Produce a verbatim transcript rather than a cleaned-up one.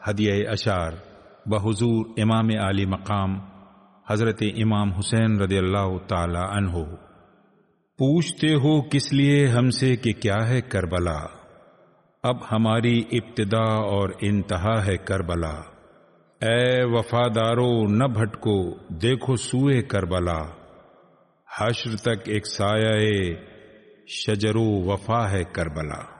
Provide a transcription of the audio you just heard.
हदिये अशार बहुजूर इमाम आली मकाम हजरत इमाम हुसैन रदियल्लाहु ताला अन्हु। पूछते हो किस लिए हमसे कि क्या है करबला, अब हमारी इब्तिदा और इंतहा है करबला। ए वफादारो न भटको देखो सूए करबला, हश्र तक एक साया शजरो वफा है करबला।